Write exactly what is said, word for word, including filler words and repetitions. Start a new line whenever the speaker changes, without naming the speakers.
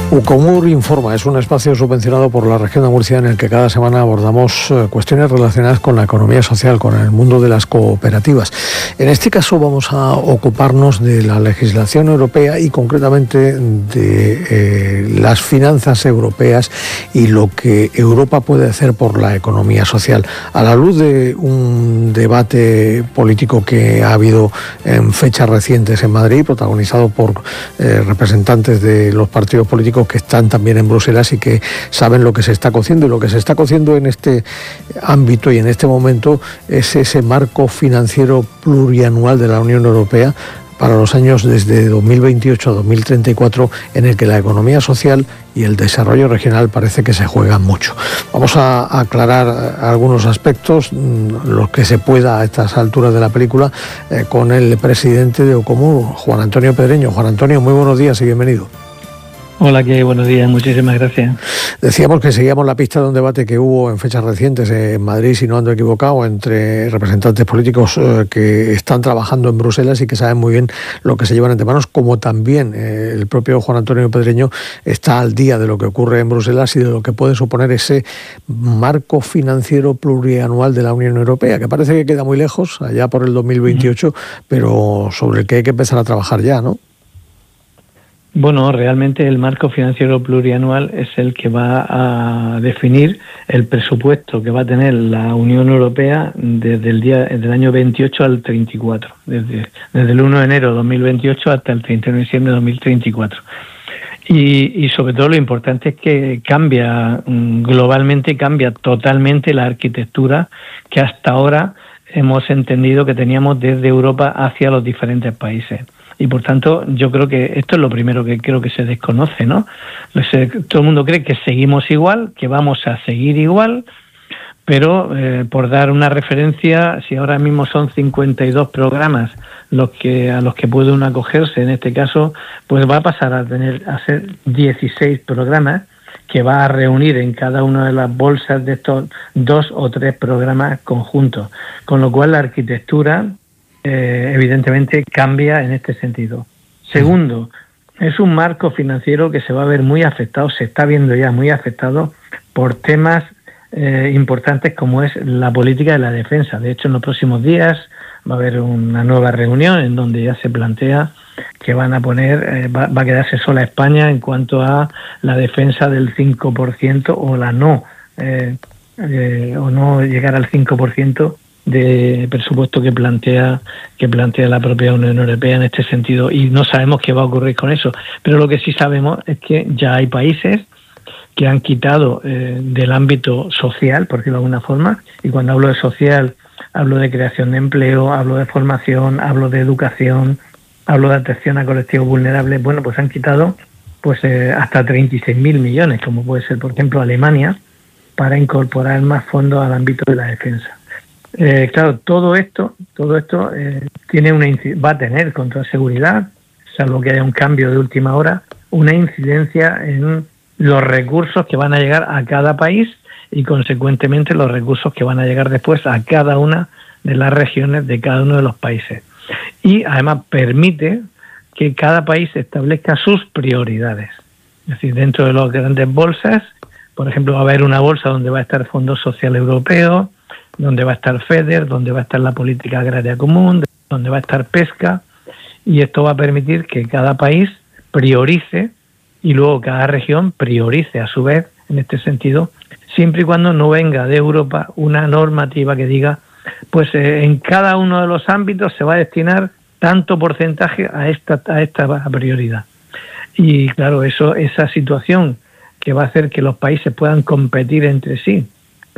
Ucomur Informa es un espacio subvencionado por la región de Murcia en el que cada semana abordamos cuestiones relacionadas con la economía social, con el mundo de las cooperativas. En este caso vamos a ocuparnos de la legislación europea y concretamente de eh, las finanzas europeas y lo que Europa puede hacer por la economía social. A la luz de un debate político que ha habido en fechas recientes en Madrid, protagonizado por eh, representantes de los partidos políticos que están también en Bruselas y que saben lo que se está cociendo, y lo que se está cociendo en este ámbito y en este momento es ese marco financiero plurianual de la Unión Europea para los años desde dos mil veintiocho a dos mil treinta y cuatro, en el que la economía social y el desarrollo regional parece que se juegan mucho. Vamos a aclarar algunos aspectos, los que se pueda a estas alturas de la película, eh, con el presidente de Ucomur, Juan Antonio Pedreño. Juan Antonio, muy buenos días y bienvenido.
Hola, ¿qué? Buenos días, muchísimas gracias.
Decíamos que seguíamos la pista de un debate que hubo en fechas recientes en Madrid, si no ando equivocado, entre representantes políticos eh, que están trabajando en Bruselas y que saben muy bien lo que se llevan entre manos, como también eh, el propio Juan Antonio Pedreño está al día de lo que ocurre en Bruselas y de lo que puede suponer ese marco financiero plurianual de la Unión Europea, que parece que queda muy lejos, allá por el dos mil veintiocho, uh-huh. pero sobre el que hay que empezar a trabajar ya, ¿no?
Bueno, realmente el marco financiero plurianual es el que va a definir el presupuesto que va a tener la Unión Europea desde el día del año veintiocho al treinta y cuatro, desde, desde el uno de enero de dos mil veintiocho hasta el treinta y uno de diciembre de dos mil treinta y cuatro. Y, y sobre todo lo importante es que cambia, globalmente cambia totalmente la arquitectura que hasta ahora hemos entendido que teníamos desde Europa hacia los diferentes países. Y por tanto, yo creo que esto es lo primero que creo que se desconoce, ¿no? Todo el mundo cree que seguimos igual, que vamos a seguir igual, pero eh, por dar una referencia, si ahora mismo son cincuenta y dos programas los que a los que puede uno acogerse, en este caso, pues va a pasar a tener a ser dieciséis programas que va a reunir en cada una de las bolsas de estos dos o tres programas conjuntos, con lo cual la arquitectura Eh, evidentemente cambia en este sentido. Segundo, es un marco financiero que se va a ver muy afectado, se está viendo ya muy afectado por temas eh, importantes como es la política de la defensa. De hecho, en los próximos días va a haber una nueva reunión en donde ya se plantea que van a poner, eh, va, va a quedarse sola España en cuanto a la defensa del cinco por ciento o la no, eh, eh, o no llegar al cinco por ciento de presupuesto que plantea que plantea la propia Unión Europea en este sentido, y no sabemos qué va a ocurrir con eso, pero lo que sí sabemos es que ya hay países que han quitado eh, del ámbito social, por decirlo de alguna forma, y cuando hablo de social hablo de creación de empleo, hablo de formación, hablo de educación, hablo de atención a colectivos vulnerables. Bueno, pues han quitado pues eh, hasta treinta y seis mil millones, como puede ser por ejemplo Alemania, para incorporar más fondos al ámbito de la defensa. Eh, claro, todo esto, todo esto eh, tiene una va a tener con toda seguridad, salvo que haya un cambio de última hora, una incidencia en los recursos que van a llegar a cada país y consecuentemente los recursos que van a llegar después a cada una de las regiones de cada uno de los países. Y además permite que cada país establezca sus prioridades. Es decir, dentro de las grandes bolsas, por ejemplo, va a haber una bolsa donde va a estar Fondo Social Europeo, donde va a estar FEDER, donde va a estar la Política Agraria Común, donde va a estar pesca, y esto va a permitir que cada país priorice y luego cada región priorice a su vez, en este sentido, siempre y cuando no venga de Europa una normativa que diga, pues eh, en cada uno de los ámbitos se va a destinar tanto porcentaje a esta, a esta prioridad. Y claro, eso, esa situación que va a hacer que los países puedan competir entre sí